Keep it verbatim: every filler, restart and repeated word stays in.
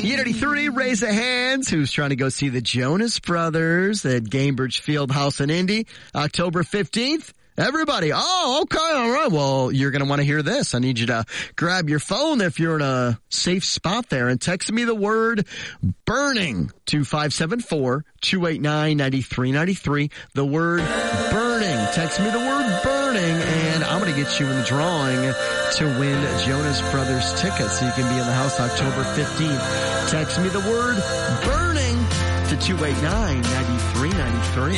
Unity three, raise a hands. Who's trying to go see the Jonas Brothers at Gainbridge Fieldhouse in Indy, October fifteenth? Everybody. Oh, okay. All right. Well, you're going to want to hear this. I need you to grab your phone if you're in a safe spot there and text me the word burning to five seven four, two eight nine, nine three nine three. The word burning. Text me the word burning and I'm going to get you in the drawing to win Jonas Brothers tickets so you can be in the house October fifteenth. Text me the word burning to two eight nine, nine three nine three.